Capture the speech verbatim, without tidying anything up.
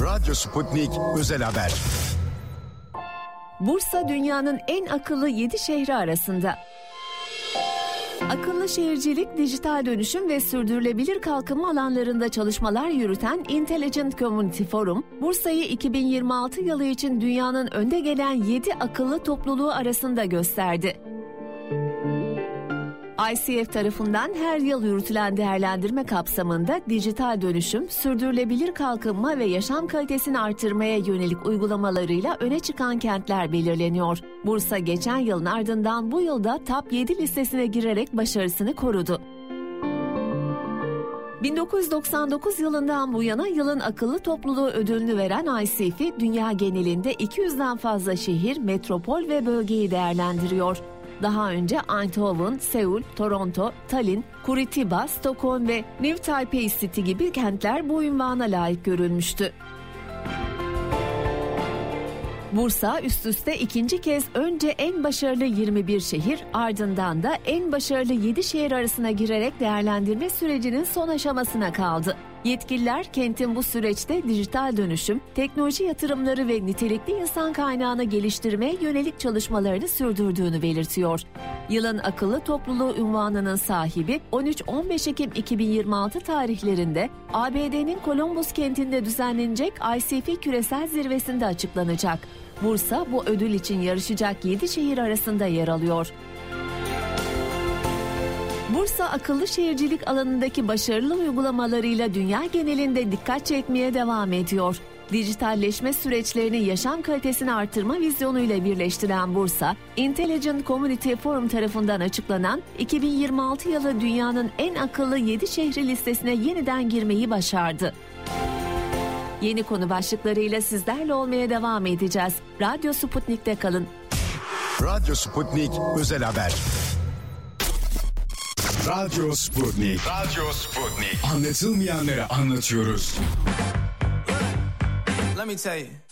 Radyo Sputnik Özel Haber. Bursa dünyanın en akıllı yedi şehri arasında. Akıllı şehircilik, dijital dönüşüm ve sürdürülebilir kalkınma alanlarında çalışmalar yürüten Intelligent Community Forum, Bursa'yı iki bin yirmi altı yılı için dünyanın önde gelen yedi akıllı topluluğu arasında gösterdi. I C F tarafından her yıl yürütülen değerlendirme kapsamında dijital dönüşüm, sürdürülebilir kalkınma ve yaşam kalitesini artırmaya yönelik uygulamalarıyla öne çıkan kentler belirleniyor. Bursa geçen yılın ardından bu yılda Top yedi listesine girerek başarısını korudu. bin dokuz yüz doksan dokuz yılından bu yana yılın akıllı topluluğu ödülünü veren I C F, dünya genelinde iki yüzden fazla şehir, metropol ve bölgeyi değerlendiriyor. Daha önce Eindhoven, Seul, Toronto, Tallinn, Curitiba, Stockholm ve New Taipei City gibi kentler bu ünvana layık görülmüştü. Bursa üst üste ikinci kez önce en başarılı yirmi bir şehir, ardından da en başarılı yedi şehir arasına girerek değerlendirme sürecinin son aşamasına kaldı. Yetkililer kentin bu süreçte dijital dönüşüm, teknoloji yatırımları ve nitelikli insan kaynağını geliştirmeye yönelik çalışmalarını sürdürdüğünü belirtiyor. Yılın akıllı topluluğu unvanının sahibi on üç on beş Ekim iki bin yirmi altı tarihlerinde A B D'nin Columbus kentinde düzenlenecek I C F Küresel Zirvesi'nde açıklanacak. Bursa bu ödül için yarışacak yedi şehir arasında yer alıyor. Bursa akıllı şehircilik alanındaki başarılı uygulamalarıyla dünya genelinde dikkat çekmeye devam ediyor. Dijitalleşme süreçlerini yaşam kalitesini artırma vizyonuyla birleştiren Bursa, Intelligent Community Forum tarafından açıklanan iki bin yirmi altı yılı dünyanın en akıllı yedi şehri listesine yeniden girmeyi başardı. Yeni konu başlıklarıyla sizlerle olmaya devam edeceğiz. Radyo Sputnik'te kalın. Radyo Sputnik Özel Haber. Radyo Sputnik. Radyo Sputnik. Anlatılmayanları anlatıyoruz. Let me tell you.